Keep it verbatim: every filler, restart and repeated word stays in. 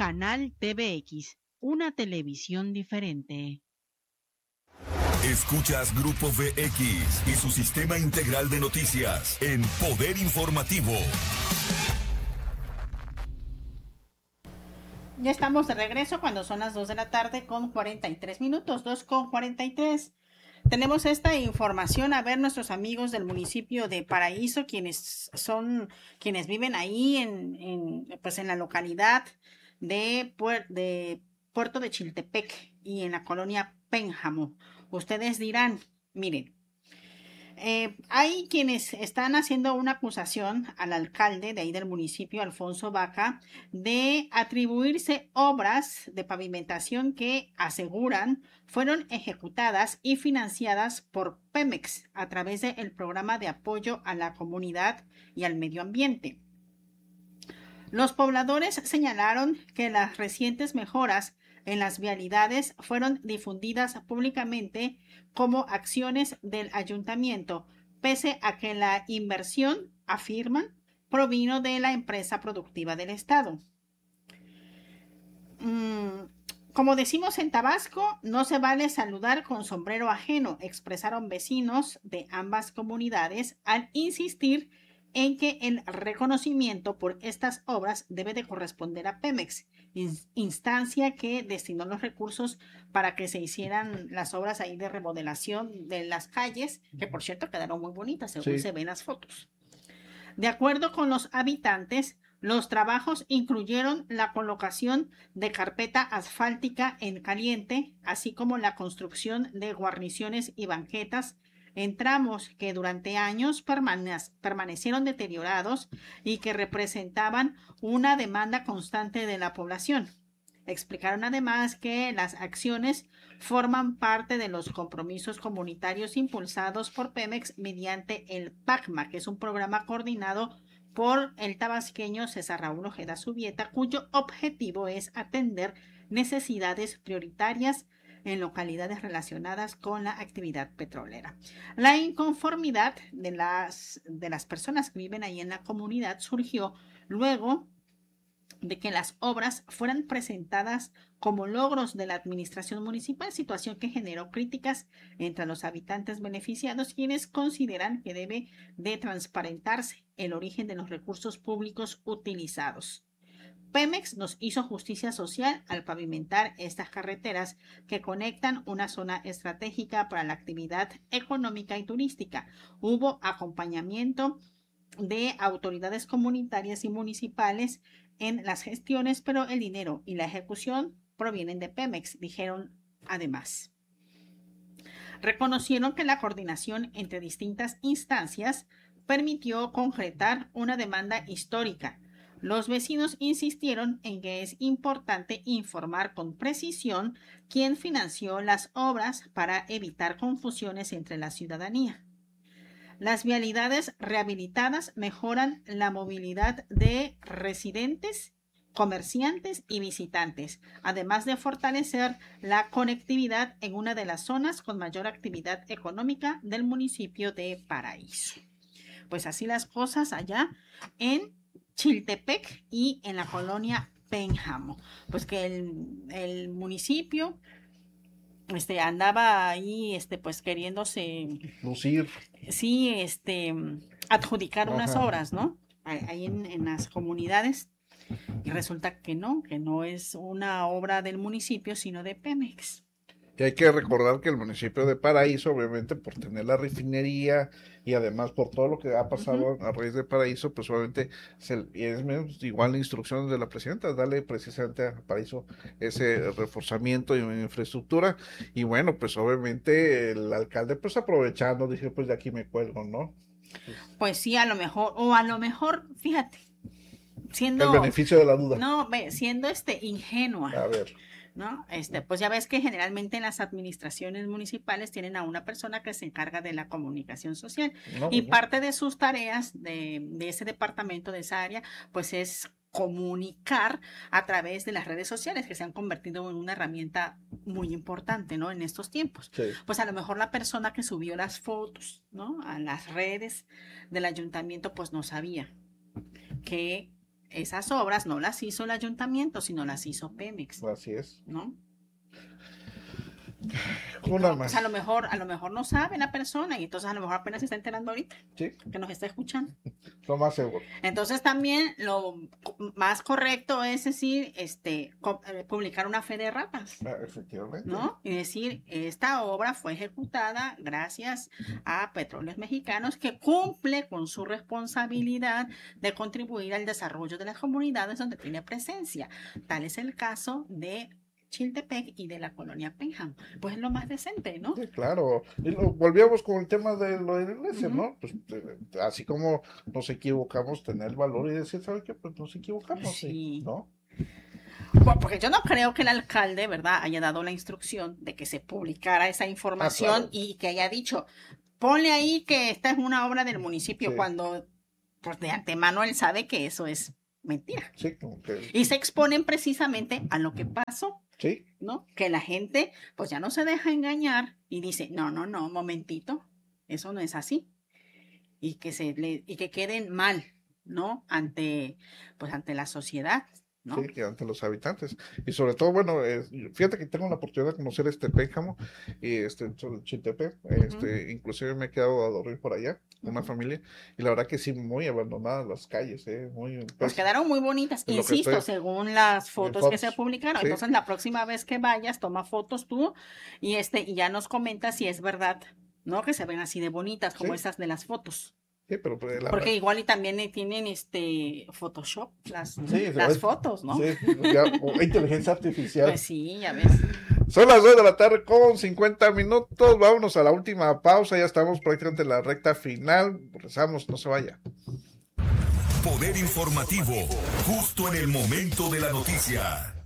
Canal T V X, una televisión diferente. Escuchas Grupo V X y su sistema integral de noticias en Poder Informativo. Ya estamos de regreso cuando son las dos de la tarde con cuarenta y tres minutos, dos con cuarenta y tres. Tenemos esta información, a ver, nuestros amigos del municipio de Paraíso, quienes son, quienes viven ahí en, en pues en la localidad de, Puer, de Puerto de Chiltepec y en la colonia Pénjamo. Ustedes dirán, miren, eh, hay quienes están haciendo una acusación al alcalde de ahí del municipio, Alfonso Vaca, de atribuirse obras de pavimentación que aseguran fueron ejecutadas y financiadas por Pemex a través del programa de apoyo a la comunidad y al medio ambiente. Los pobladores señalaron que las recientes mejoras en las vialidades fueron difundidas públicamente como acciones del ayuntamiento, pese a que la inversión, afirman, provino de la empresa productiva del estado. Mm, como decimos en Tabasco, no se vale saludar con sombrero ajeno, expresaron vecinos de ambas comunidades al insistir en que el reconocimiento por estas obras debe de corresponder a Pemex, instancia que destinó los recursos para que se hicieran las obras ahí de remodelación de las calles, que por cierto quedaron muy bonitas según sí. se ven las fotos. De acuerdo con los habitantes, los trabajos incluyeron la colocación de carpeta asfáltica en caliente, así como la construcción de guarniciones y banquetas en tramos que durante años permane- permanecieron deteriorados y que representaban una demanda constante de la población. Explicaron además que las acciones forman parte de los compromisos comunitarios impulsados por Pemex mediante el PACMA, que es un programa coordinado por el tabasqueño César Raúl Ojeda Subieta, cuyo objetivo es atender necesidades prioritarias en localidades relacionadas con la actividad petrolera. La inconformidad de las, de las personas que viven ahí en la comunidad surgió luego de que las obras fueran presentadas como logros de la administración municipal, situación que generó críticas entre los habitantes beneficiados, quienes consideran que debe de transparentarse el origen de los recursos públicos utilizados. Pemex nos hizo justicia social al pavimentar estas carreteras que conectan una zona estratégica para la actividad económica y turística. Hubo acompañamiento de autoridades comunitarias y municipales en las gestiones, pero el dinero y la ejecución provienen de Pemex, dijeron además. Reconocieron que la coordinación entre distintas instancias permitió concretar una demanda histórica. Los vecinos insistieron en que es importante informar con precisión quién financió las obras para evitar confusiones entre la ciudadanía. Las vialidades rehabilitadas mejoran la movilidad de residentes, comerciantes y visitantes, además de fortalecer la conectividad en una de las zonas con mayor actividad económica del municipio de Paraíso. Pues así las cosas allá en Chiltepec y en la colonia Pénjamo. Pues que el, el municipio este andaba ahí este pues queriéndose lucir, sí, este adjudicar Ajá. unas obras, ¿no? Ahí en, en las comunidades, y resulta que no, que no es una obra del municipio, sino de Pemex. Y hay que recordar que el municipio de Paraíso, obviamente por tener la refinería y además por todo lo que ha pasado uh-huh. a raíz de Paraíso, pues obviamente se, es igual la instrucción de la presidenta, darle precisamente a Paraíso ese reforzamiento y infraestructura. Y bueno, pues obviamente el alcalde pues aprovechando, dije pues de aquí me cuelgo, ¿no? Pues sí, a lo mejor, o a lo mejor, fíjate, siendo... El beneficio de la duda. No, siendo este ingenua. A ver. ¿No? Este, pues ya ves que generalmente en las administraciones municipales tienen a una persona que se encarga de la comunicación social no, y no. parte de sus tareas de, de ese departamento, de esa área, pues es comunicar a través de las redes sociales que se han convertido en una herramienta muy importante, ¿no? En estos tiempos. Sí. Pues a lo mejor la persona que subió las fotos, ¿no? A las redes del ayuntamiento, pues no sabía que esas obras no las hizo el ayuntamiento, sino las hizo Pemex, Así es. ¿no? Una No, más. pues a lo mejor, a lo mejor no sabe la persona y entonces a lo mejor apenas se está enterando ahorita Sí, que nos está escuchando. lo más seguro. Entonces también lo más correcto es decir, este, co- eh, publicar una fe de ratas, Ah, efectivamente. ¿no? Y decir, esta obra fue ejecutada gracias a Petróleos Mexicanos, que cumple con su responsabilidad de contribuir al desarrollo de las comunidades donde tiene presencia. Tal es el caso de Chiltepec y de la colonia Penham. Pues es lo más decente, ¿no? Sí, claro. Y lo, volvíamos con el tema de lo de la iglesia, Ujú. ¿no? Pues eh, así como nos equivocamos, tener el valor y decir, ¿sabes qué? Pues nos equivocamos, Sí. sí, ¿no? Por- Porque yo no creo que el alcalde, ¿verdad?, haya dado la instrucción de que se publicara esa información Ah, claro. y que haya dicho, ponle ahí que esta es una obra del municipio, Sí. cuando pues de antemano él sabe que eso es mentira. Sí, como que, Y se exponen precisamente a lo que pasó, sí, ¿no? Que la gente pues ya no se deja engañar y dice, no, no, no, momentito, eso no es así. Y que se le, y que queden mal, ¿no? Ante, pues ante la sociedad, ¿no? sí, que ante los habitantes. Y sobre todo, bueno, eh, fíjate que tengo la oportunidad de conocer este Pénjamo y este Chiltepec, este, inclusive me he quedado a dormir por allá, una Ujú. familia, y la verdad que sí, muy abandonadas las calles, eh, muy... Pues pues, quedaron muy bonitas, es lo que insisto, estoy- según las fotos que se fotos, publicaron. sí. Entonces, la próxima vez que vayas, toma fotos tú y este y ya nos comentas si es verdad, ¿no? Que se ven así de bonitas como Sí. esas de las fotos. Sí, pero pues, la Porque igual y también eh, tienen este Photoshop las, Sí, las es- fotos, ¿no? Sí, ya, o inteligencia artificial. Pues sí, ya ves. Son las dos de la tarde con cincuenta minutos. Vámonos a la última pausa. Ya estamos prácticamente en la recta final. Rezamos, no se vaya. Poder informativo, justo en el momento de la noticia.